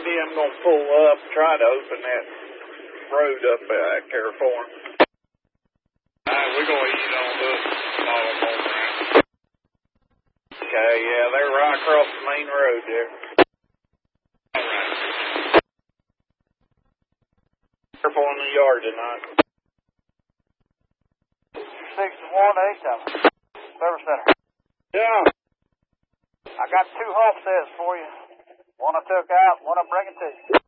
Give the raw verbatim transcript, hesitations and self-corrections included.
Randy, I'm going to pull up, try to open that road up back there for him. All right, we're going to eat on this. Follow them over there. Okay, yeah, they're right across the main road there. All right. Careful in the yard tonight. sixty-one eight of them. Service center. Yeah. I got two offsets for you. One I took out, one I'm bringing to you.